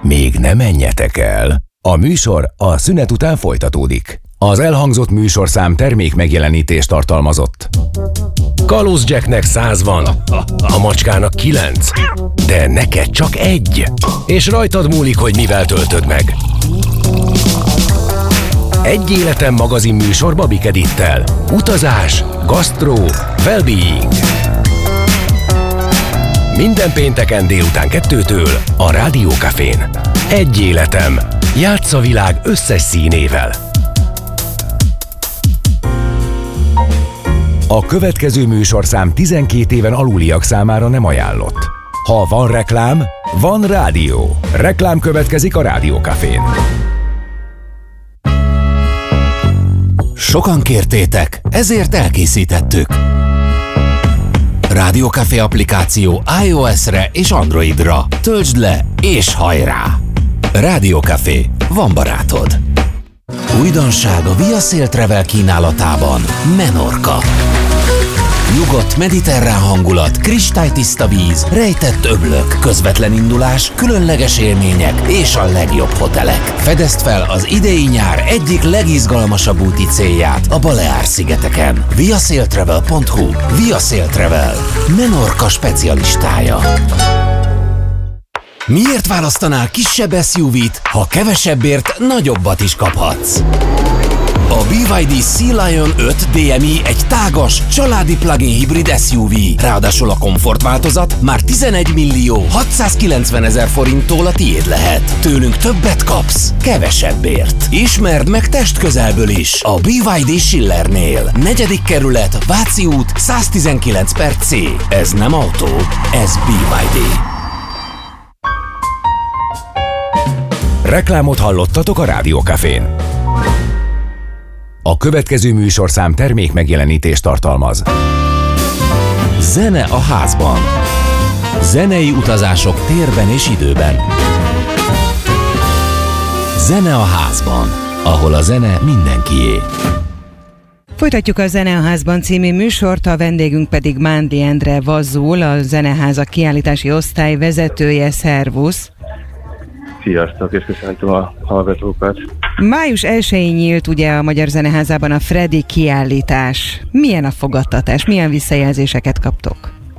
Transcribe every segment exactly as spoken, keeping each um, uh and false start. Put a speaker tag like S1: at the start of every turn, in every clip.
S1: Még ne menjetek el! A műsor a szünet után folytatódik. Az elhangzott műsorszám termék megjelenítést tartalmazott. Kalóz Jacknek száz van, a macskának kilenc, de neked csak egy. És rajtad múlik, hogy mivel töltöd meg. Egy életem magazin műsor Babik Edittel. Utazás, gasztró, well-being. Minden pénteken délután kettőtől a Rádió Cafén. Egy életem. Játsz a világ összes színével. A következő műsorszám tizenkét éven aluliak számára nem ajánlott. Ha van reklám, van rádió. Reklám következik a Rádió Cafén.
S2: Sokan kértétek, ezért elkészítettük. Rádió Café applikáció iOS-re és Androidra. Töltsd le és hajrá! Rádió Café, van barátod. Újdonság a Via Sail Travel kínálatában. Menorca. Nyugodt mediterrán hangulat, kristálytiszta víz, rejtett öblök, közvetlen indulás, különleges élmények és a legjobb hotelek. Fedezd fel az idei nyár egyik legizgalmasabb úti célját a Baleár-szigeteken. viasailtravel pont hu. Via Sail Travel. Menorca specialistája. Miért választanál kisebb es u vét, ha kevesebbért nagyobbat is kaphatsz? A bé ipszilon dé Sea Lion öt dé em i egy tágas, családi plug-in hibrid es u vé. Ráadásul a komfortváltozat már tizenegy millió hatszázkilencven ezer forinttól a tiéd lehet. Tőlünk többet kapsz, kevesebbért. Ismerd meg testközelből is a bé ipszilon dé Schillernél. Negyedik kerület, Váci út, száztizenkilenc per C. Ez nem autó, ez bé ipszilon dé.
S1: Reklámot hallottatok a Rádió Cafén. A következő műsorszám termék megjelenítést tartalmaz.
S2: Zene a házban. Zenei utazások térben és időben. Zene a házban, ahol a zene mindenkié.
S3: Folytatjuk a Zene a házban című műsort, a vendégünk pedig Mándi Endre Vazul, a Zeneházak kiállítási osztály vezetője. Szervusz!
S4: Sziasztok, és köszöntöm a hallgatókat!
S3: május elsején nyílt ugye a Magyar Zeneházában a Freddy kiállítás. Milyen a fogadtatás? Milyen visszajelzéseket kaptok?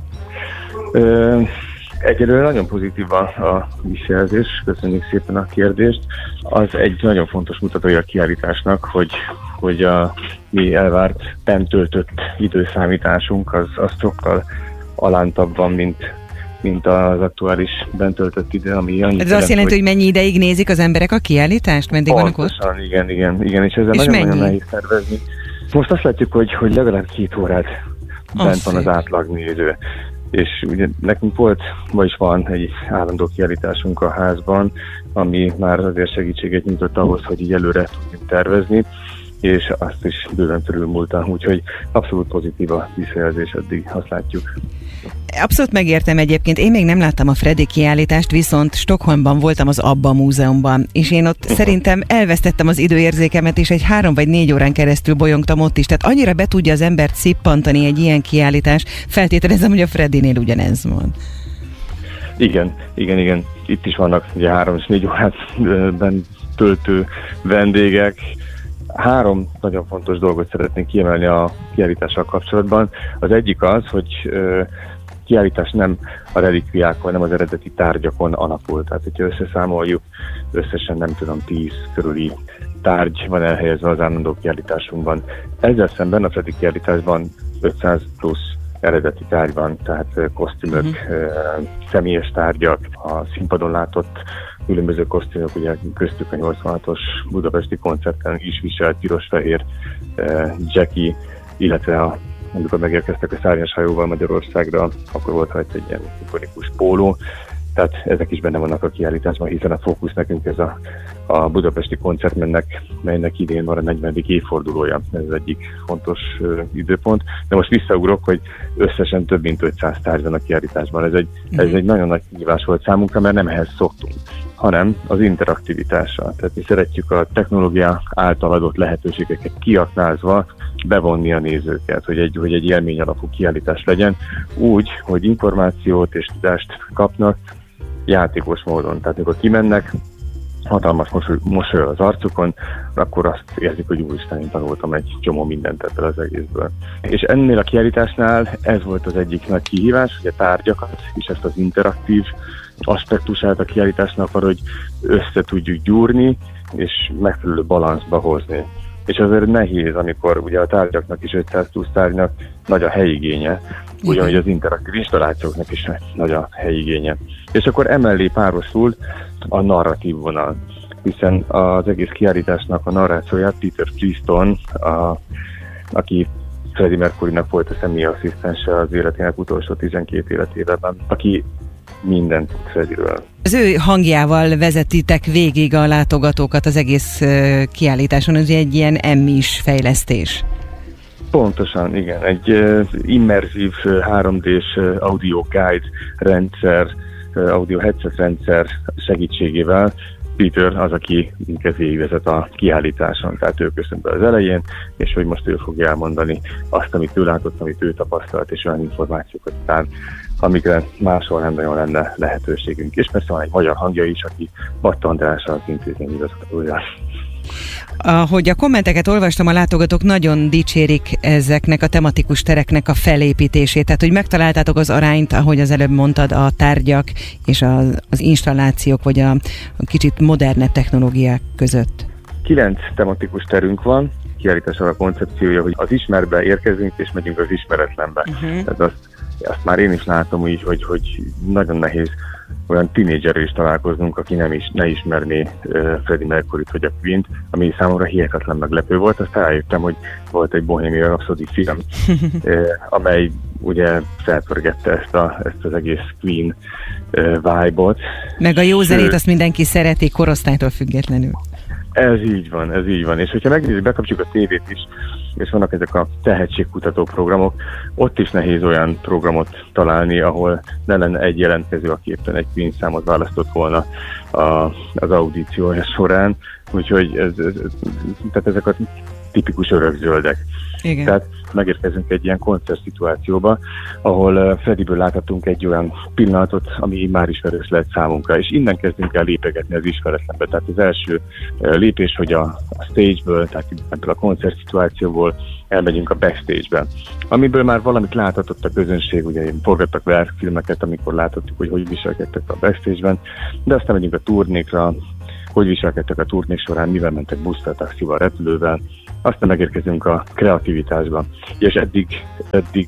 S4: Ö, egyelőre nagyon pozitív a, a visszajelzés, köszönjük szépen a kérdést. Az egy nagyon fontos mutatója a kiállításnak, hogy, hogy a mi elvárt bent töltött időszámításunk az, az sokkal alántabb van, mint mint az aktuális bent töltött idő, ami annyit
S3: Ez azt jelenti, hogy mennyi ideig nézik az emberek a kiállítást? Meddig vannak ott?
S4: Pontosan, igen, igen, igen, és ezzel nagyon-nagyon nehéz tervezni. Most azt látjuk, hogy, hogy legalább két órát bent azt van az átlagnéző. És ugye nekünk volt, vagyis van egy állandó kiállításunk a házban, ami már azért segítséget nyújtott ahhoz, hogy így előre tudjunk tervezni, és azt is bőven felülmúltam, úgyhogy abszolút pozitív a visszajelzés eddig, azt látjuk.
S3: Abszolút megértem egyébként. Én még nem láttam a Freddy kiállítást, viszont Stockholmban voltam az ABBA múzeumban, és én ott szerintem elvesztettem az időérzékemet, és egy három vagy négy órán keresztül bolyongtam ott is. Tehát annyira be tudja az embert szippantani egy ilyen kiállítás, feltételezem, hogy a Freddynél ugyanez van.
S4: Igen, igen, igen. Itt is vannak ugye három és négy órában töltő vendégek. Három nagyon fontos dolgot szeretnénk kiemelni a kiállítással kapcsolatban. Az egyik az, hogy ö, kiállítás nem a relikviákon, nem az eredeti tárgyakon alapul. Tehát, hogyha összeszámoljuk, összesen nem tudom, tíz körüli tárgy van elhelyezve az állandó kiállításunkban. Ezzel szemben a Freddy kiállításban ötszáz plusz eredeti tárgy van, tehát kosztümök, uh-huh. személyes tárgyak, a színpadon látott különböző kosztümök, ugye köztük a nyolcvanhatos budapesti koncerten is viselt piros-fehér uh, Jackie, illetve a, amikor megérkeztek a szárnyas hajóval Magyarországra, akkor volt rajta egy ilyen ikonikus póló. Tehát ezek is benne vannak a kiállításban, hiszen a fókusz nekünk ez a, a budapesti koncert, melynek, melynek idén van a negyvenedik évfordulója. Ez az egyik fontos uh, időpont. De most visszaugrok, hogy összesen több mint ötszáz tárgy van a kiállításban. Ez egy, ez egy nagyon nagy kihívás volt számunkra, mert nem ehhez szoktunk, hanem az interaktivitással. Tehát mi szeretjük a technológia által adott lehetőségeket kiaknázva bevonni a nézőket, hogy egy, hogy egy élmény alapú kiállítás legyen, úgy, hogy információt és tudást kapnak, játékos módon. Tehát amikor kimennek, hatalmas mosoly, mosoly az arcukon, akkor azt érzik, hogy úristen, én tanultam egy csomó mindent ebből az egészből. És ennél a kiállításnál ez volt az egyik nagy kihívás, hogy a tárgyakat és ezt az interaktív aspektusát a kiállításnak arra, hogy össze tudjuk gyúrni, és megfelelő balanszba hozni. És azért nehéz, amikor ugye a tárgyaknak is ötszáz plusz tárgynak nagy a helyigénye, ugyanúgy az interaktív installációknak is nagy a helyigénye. És akkor emellé párosul a narratív vonal, hiszen az egész kiállításnak a narrációját Peter Preston, a, aki Freddie Mercurynak volt a személyasszisztense az életének utolsó tizenkét életében, aki mindent tud Freddie-ről.
S3: Az ő hangjával vezetitek végig a látogatókat az egész kiállításon, ez egy ilyen Emmy-s fejlesztés.
S4: Pontosan, igen. Egy uh, immerzív uh, három dés uh, audio guide rendszer, uh, audio headset rendszer segítségével Peter az, aki minket végigvezet a kiállításon, tehát ő köszönt be az elején, és hogy most ő fogja elmondani azt, amit ő látott, amit ő tapasztalt, és olyan információkat után, amikre máshol nem nagyon lenne lehetőségünk. És persze van egy magyar hangja is, aki Batta András, az intézmény igazgatója.
S3: Ahogy a kommenteket olvastam, a látogatók nagyon dicsérik ezeknek a tematikus tereknek a felépítését, tehát hogy megtaláltátok az arányt, ahogy az előbb mondtad, a tárgyak és az, az installációk, vagy a, a kicsit modernebb technológiák között.
S4: Kilenc tematikus terünk van, kiállításra a koncepciója, hogy az ismertbe érkezünk, és megyünk az ismeretlenbe. Uh-huh. Tehát azt, azt már én is látom így, hogy, hogy nagyon nehéz olyan tínédzserrel is találkoznunk, aki nem is, ne ismerné uh, Freddie Mercuryt vagy a Queen-t, ami számomra hihetetlen meglepő volt. Azt rájöttem, hogy volt egy Bohemian Rhapsody film, uh, amely ugye felpörgette ezt, a, ezt az egész Queen uh, vibe-ot.
S3: Meg a jó zenét azt mindenki szereti, korosztálytól függetlenül.
S4: Ez így van, ez így van. És hogyha megnézzük, bekapcsoljuk a tévét is, és vannak ezek a tehetségkutató programok, ott is nehéz olyan programot találni, ahol ne lenne egy jelentkező, aki éppen egy Queen számot választott volna a, az audíciója során. Úgyhogy ez, ez, ez, tehát ezek a tipikus örökzöldek.
S3: Igen.
S4: Tehát megérkezünk egy ilyen koncert szituációba, ahol Freddie-ből láthatunk egy olyan pillanatot, ami már ismerős lehet számunkra, és innen kezdünk el lépegetni az ismeretlenbe. Tehát az első lépés, hogy a, a stage-ből, tehát ebből a koncert szituációból elmegyünk a backstage-be, amiből már valamit láthatott a közönség, ugye forgattak le filmeket, amikor láthattuk, hogy hogy viselkedtek a backstage-ben, de aztán megyünk a turnékra, hogy viselkedtek a turnék során, mivel mentek busszal, taxival, repülővel, aztán megérkezünk a kreativitásba. És eddig, eddig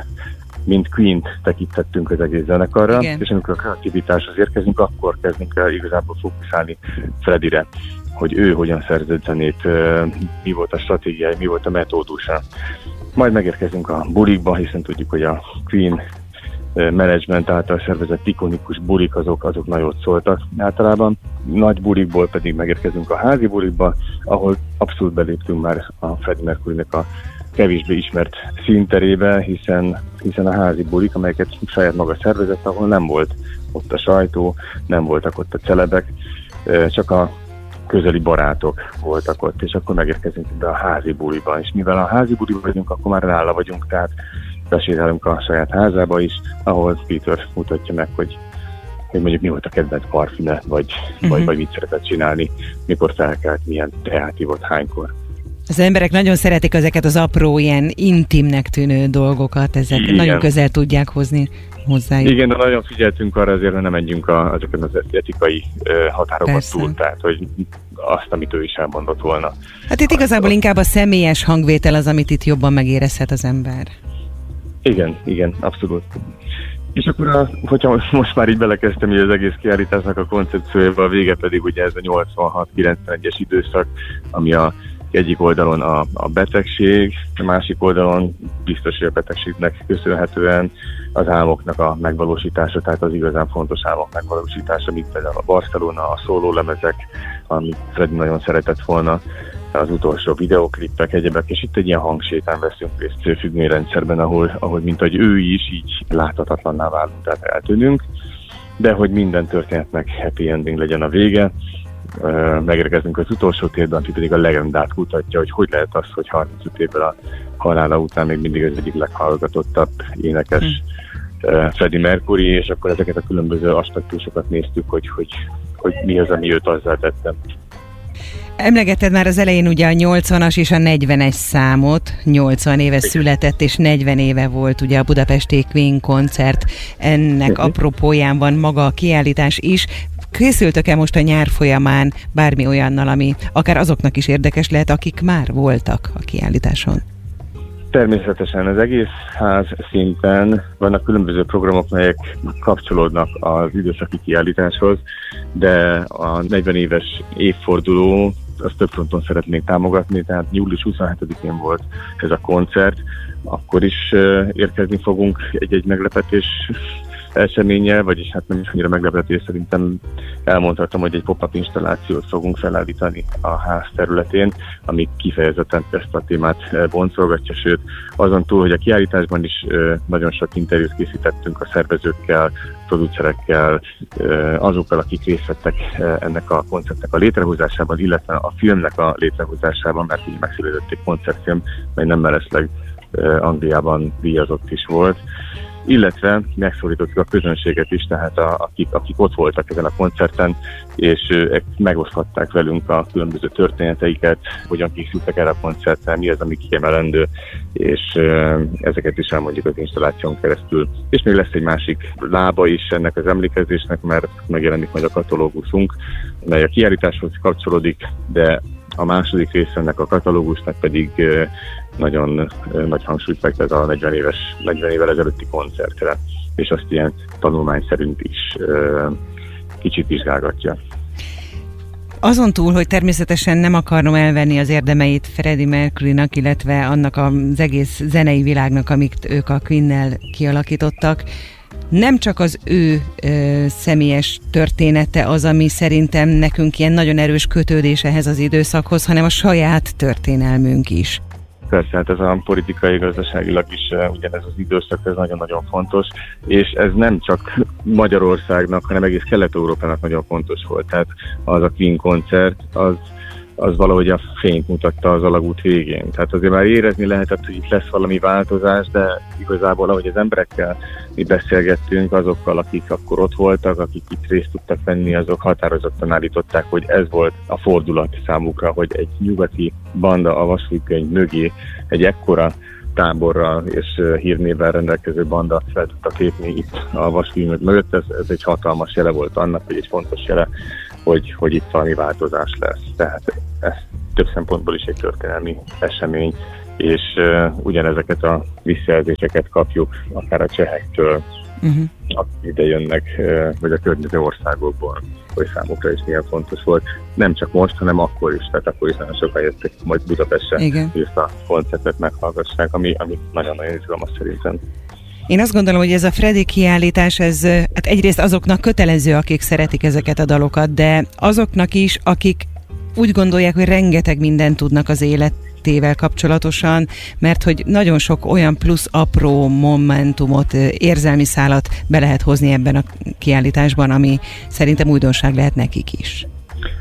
S4: mint Queen-t tekintettünk az egész zenekarra, igen. És amikor a kreativitáshoz érkezünk, akkor kezdünk el igazából fókuszálni Freddie-re, hogy ő hogyan szerzett zenét, mi volt a stratégiája, mi volt a metódusa. Majd megérkezünk a bulikba, hiszen tudjuk, hogy a Queen management által szervezett ikonikus bulik, azok, azok nagyot szóltak általában. Nagy bulikból pedig megérkezünk a házi bulikba, ahol abszolút beléptünk már a Freddie Mercurynek a kevésbé ismert színterébe, hiszen, hiszen a házi bulik, amelyeket saját maga szervezett, ahol nem volt ott a sajtó, nem voltak ott a celebek, csak a közeli barátok voltak ott, és akkor megérkezünk be a házi buliba, és mivel a házi buliba vagyunk, akkor már nála vagyunk, tehát besétálunk a saját házába is, ahol Peter mutatja meg, hogy, hogy mondjuk mi volt a kedvenc parfüme, vagy, uh-huh. vagy, vagy mit szeretett csinálni, mikor felkelt, milyen teát ivott, hánykor.
S3: Az emberek nagyon szeretik ezeket az apró, ilyen intimnek tűnő dolgokat, ezek igen. Nagyon közel tudják hozni hozzájuk.
S4: Igen, de nagyon figyeltünk arra azért, hogy ne menjünk a, azokon az etikai uh, határokat persze. túl, tehát hogy azt, amit ő is elmondott volna.
S3: Hát itt igazából inkább a személyes hangvétel az, amit itt jobban megérezhet az ember. Igen,
S4: igen, abszolút. És akkor, a, hogyha most már így belekezdtem így az egész kiállításnak a koncepciójába, a vége pedig ugye ez a nyolcvanhat kilencvenegyes időszak, ami a egyik oldalon a, a betegség, a másik oldalon biztos, hogy a betegségnek köszönhetően az álmoknak a megvalósítása, tehát az igazán fontos álmok megvalósítása, mint például a Barcelona, a szólólemezek, amit Freddie nagyon szeretett volna, az utolsó videóklipek, egyebek, és itt egy ilyen hangsétán veszünk részt függvényrendszerben, ahol, ahol mint hogy ő is így láthatatlanná válunk, tehát eltűnünk, de hogy minden történetnek happy ending legyen a vége. Megérkezünk az utolsó térben, aki pedig a legendát kutatja, hogy hogy lehet az, hogy harmincöt évvel a halála után még mindig az egyik leghallgatottabb énekes Freddie Mercury, és akkor ezeket a különböző aspektusokat néztük, hogy, hogy, hogy mi az, ami őt azzal tette.
S3: Emlegetted már az elején ugye a nyolcvanas és a negyvenes számot, nyolcvan éve született, és negyven éve volt ugye a budapesti Queen koncert, ennek uh-huh. apropóján van maga a kiállítás is. Készültök-e most a nyár folyamán bármi olyannal, ami akár azoknak is érdekes lehet, akik már voltak a kiállításon?
S4: Természetesen az egész ház szinten vannak különböző programok, melyek kapcsolódnak az időszaki kiállításhoz, de a negyven éves évforduló, azt több fronton szeretnénk támogatni, tehát július huszonhetedikén volt ez a koncert, akkor is érkezni fogunk egy-egy meglepetés eseménnyel, vagyis hát nem is annyira meglepetés, szerintem elmondhatom, hogy egy pop-up installációt fogunk felállítani a ház területén, ami kifejezetten ezt a témát boncolgatja, sőt azon túl, hogy a kiállításban is nagyon sok interjút készítettünk a szervezőkkel, producerekkel, azokkal, akik részt vettek ennek a koncertnek a létrehozásában, illetve a filmnek a létrehozásában, mert így megszületett egy koncertfilm, mely nem mellesleg Angliában díjazott is volt. Illetve megszólítottuk a közönséget is, tehát a, akik, akik ott voltak ezen a koncerten, és ők megoszthatták velünk a különböző történeteiket, hogyan készültek erre a koncertre, mi az, ami kiemelendő, és ezeket is elmondjuk az installáción keresztül. És még lesz egy másik lába is ennek az emlékezésnek, mert megjelenik majd a katalógusunk, mely a kiállításhoz kapcsolódik, de a második része ennek a katalógusnak pedig nagyon nagy hangsúlyt fektet a negyven éves, negyven évvel ezelőtti koncertre, és azt ilyen tanulmány szerint is kicsit vizsgálgatja.
S3: Azon túl, hogy természetesen nem akarom elvenni az érdemeit Freddie Mercurynak, illetve annak az egész zenei világnak, amit ők a Queen-nel kialakítottak, nem csak az ő ö, személyes története az, ami szerintem nekünk ilyen nagyon erős kötődés ehhez az időszakhoz, hanem a saját történelmünk is.
S4: Persze, hát ez a politikai, gazdaságilag is ugyanez az időszak, ez nagyon-nagyon fontos, és ez nem csak Magyarországnak, hanem egész Kelet-Európának nagyon fontos volt. Tehát az a Queen koncert, az, az valahogy a fényt mutatta az alagút végén. Tehát azért már érezni lehetett, hogy itt lesz valami változás, de igazából ahogy az emberekkel mi beszélgettünk, azokkal, akik akkor ott voltak, akik itt részt tudtak venni, azok határozottan állították, hogy ez volt a fordulat számukra, hogy egy nyugati banda a vasútkönyv mögé egy ekkora táborral és hírnévvel rendelkező banda fel tudtak lépni itt a vasútkönyv mögött. Ez, ez egy hatalmas jele volt annak, hogy egy fontos jele, hogy, hogy itt valami változás lesz. Tehát ez több szempontból is egy történelmi esemény, és uh, ugyanezeket a visszajelzéseket kapjuk akár a csehektől, uh-huh. akik ide jönnek, uh, vagy a környező országokból, hogy számukra is milyen fontos volt. Nem csak most, hanem akkor is, tehát akkor is nagyon sokan jöttek majd Budapestre, hogy ezt a koncertet meghallgassák, ami, ami nagyon-nagyon izgalmas szerintem.
S3: Én azt gondolom, hogy ez a Freddie kiállítás, ez hát egyrészt azoknak kötelező, akik szeretik ezeket a dalokat, de azoknak is, akik úgy gondolják, hogy rengeteg mindent tudnak az életével kapcsolatosan, mert hogy nagyon sok olyan plusz apró momentumot, érzelmi szálat be lehet hozni ebben a kiállításban, ami szerintem újdonság lehet nekik is.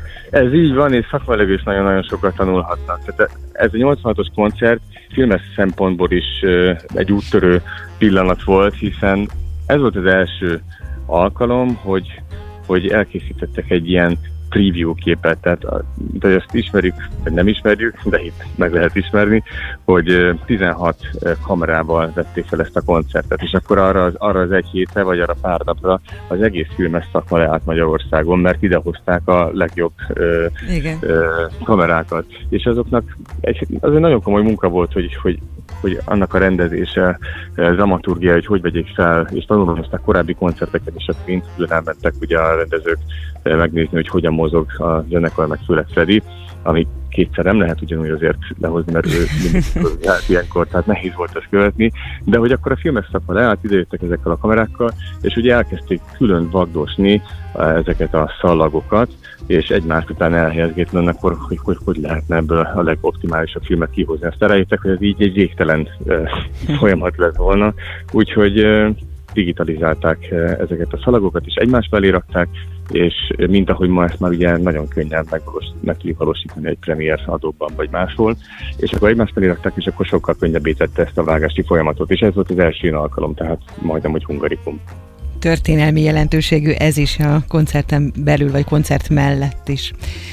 S4: Ez így van, és szakmailag is nagyon-nagyon sokat tanulhatnak. Tehát ez a nyolcvanhatos koncert filmes szempontból is egy úttörő pillanat volt, hiszen ez volt az első alkalom, hogy, hogy elkészítettek egy ilyen preview képet, tehát de ezt ismerjük, vagy nem ismerjük, de itt meg lehet ismerni, hogy tizenhat kamerával vették fel ezt a koncertet, és akkor arra az, arra az egy hétre, vagy arra pár napra az egész filmes szakma leállt Magyarországon, mert idehozták a legjobb ö, ö, kamerákat. És azoknak egy, az egy nagyon komoly munka volt, hogy, hogy, hogy annak a rendezése, dramaturgia, hogy hogy vegyék fel, és tanulmányozták korábbi koncerteket, és a Queen külön elmentek ugye a rendezők megnézni, hogy hogyan mozog a zenekar, meg főleg Freddie, ami kétszer nem lehet ugyanúgy azért lehozni, mert ő mindig ilyenkor, tehát nehéz volt ezt követni, de hogy akkor a filmes szakma leállt, idejöttek ezekkel a kamerákkal, és ugye elkezdték külön vagdosni ezeket a szallagokat, és egymás után elhelyezgetni annak, hogy, hogy, hogy hogy lehetne ebből a legoptimálisabb filmet kihozni. Azt elejétek, hogy ez így egy végtelen folyamat lett volna, úgyhogy digitalizálták ezeket a szalagokat, és egymás mellé rakták, és mint ahogy ma ezt már ugye nagyon könnyen meg tudjuk valósítani egy Premiere Adobe-ban vagy máshol, és akkor egymást mellé rakták, és akkor sokkal könnyebbé tette ezt a vágási folyamatot, és ez volt az első alkalom, tehát majdnem, hogy hungarikum.
S3: Történelmi jelentőségű ez is a koncerten belül, vagy koncert mellett is.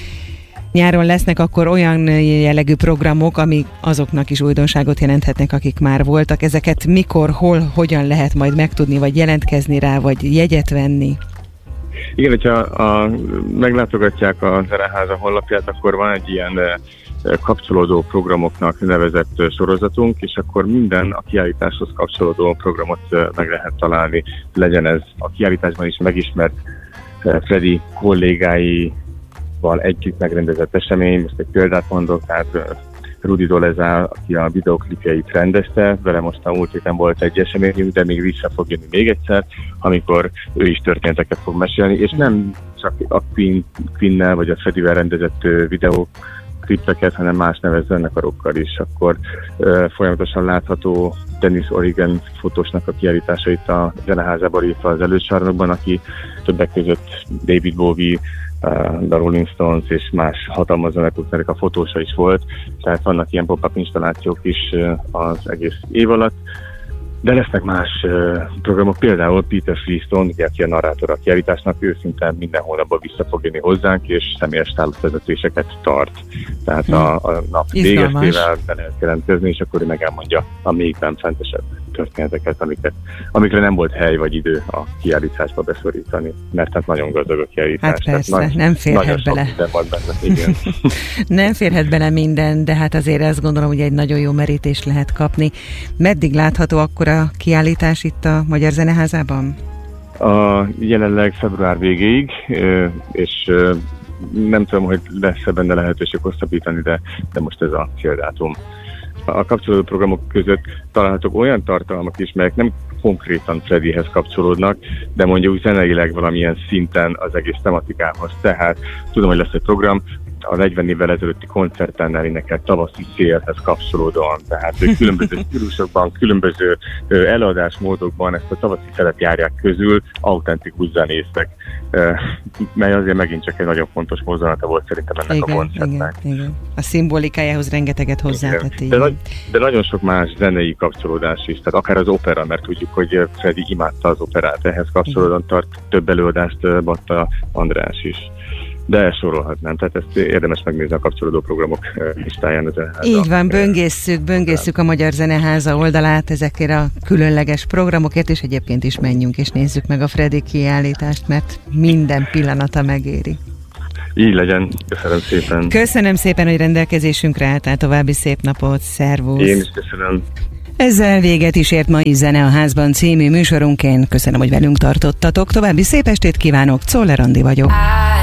S3: Nyáron lesznek akkor olyan jellegű programok, amik azoknak is újdonságot jelenthetnek, akik már voltak. Ezeket mikor, hol, hogyan lehet majd megtudni, vagy jelentkezni rá, vagy jegyet venni?
S4: Igen, hogyha a, meglátogatják a Zeneháza honlapját, akkor van egy ilyen kapcsolódó programoknak nevezett sorozatunk, és akkor minden a kiállításhoz kapcsolódó programot meg lehet találni. Legyen ez a kiállításban is megismert Freddy kollégáival együtt megrendezett esemény, most egy példát mondok, tehát Rudi Dolezál, aki a videoklipjeit rendezte, vele most a múlt héten volt egy eseményünk, de még vissza fog jönni még egyszer, amikor ő is történeteket fog mesélni, és nem csak a Queen, Queen-nel vagy a Freddyvel rendezett videók, klippeket, hanem más nevez zenekarokkal is. Akkor uh, folyamatosan látható Dennis Origen fotósnak a kiállítása itt a Zeneházában, illetve az elősarnokban, aki többek között David Bowie, uh, The Rolling Stones és más hatalmas zenekutnerek a fotósa is volt, tehát vannak ilyen pop-up installációk is uh, az egész év alatt. De lesznek más uh, programok, például Peter Freestone, aki a narrátor a kiállításnak, ő szinte minden hónapban vissza fog jönni hozzánk, és személyes távlatvezetéseket tart. Tehát hmm. a, a nap végeztével be lehet jelentkezni, és akkor ő meg elmondja a még nem fentesebb történeteket, amiket, amikre nem volt hely vagy idő a kiállításba beszorítani, mert hát nagyon gazdag a kiállítás.
S3: Hát persze,
S4: nagy,
S3: nem férhet bele.
S4: Benne, igen.
S3: Nem férhet bele minden, de hát azért azt gondolom, hogy egy nagyon jó merítést lehet kapni. Meddig látható akkor a kiállítás itt a Magyar Zeneházában?
S4: A jelenleg február végéig, és nem tudom, hogy lesz-e benne lehetőség hosszabbítani, de, de most ez a céldátum. A kapcsolódó programok között találhatók olyan tartalmak is, melyek nem konkrétan Freddyhez kapcsolódnak, de mondjuk zeneileg valamilyen szinten az egész tematikához. Tehát tudom, hogy lesz egy program, a negyven évvel ezelőtti koncerten énekelt Tavaszi szélhez kapcsolódóan. Tehát különböző stílusokban, különböző előadásmódokban ezt a tavaszi szelet járják közül autentikus zenészek, mely azért megint csak egy nagyon fontos mozzanata volt szerintem ennek
S3: igen,
S4: a koncertnek.
S3: Igen, igen. A szimbolikájához rengeteget hozzátett.
S4: De, de nagyon sok más zenei kapcsolódás is, tehát akár az opera, mert tudjuk, hogy Freddy imádta az operát, ehhez kapcsolódóan tart több előadást Batta András is. De sorolhatnám, tehát ezt érdemes megnézni a kapcsolódó programok listáján.
S3: Így van, böngészszük, böngészszük a Magyar Zeneháza oldalát ezekért a különleges programokért, és egyébként is menjünk és nézzük meg a Freddy kiállítást, mert minden pillanata megéri.
S4: Így legyen, köszönöm szépen.
S3: Köszönöm szépen, hogy rendelkezésünkre álltál, további szép napot, szervusz.
S4: Én is köszönöm.
S3: Ezzel véget is ért mai Zene a Házban című műsorunkén. Köszönöm, hogy velünk tartottatok. További szép estét kívánok, Czoller Andi vagyok.